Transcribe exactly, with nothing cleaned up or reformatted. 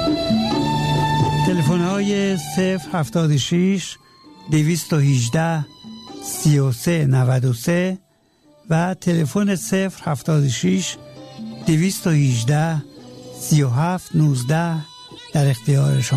تلفن های صفر هفتاد و شش دویست و هجده سی و سه نود و سه و تلفن صفر هفتاد و شش دویست و هجده سی و هفت نوزده در اختیار شما.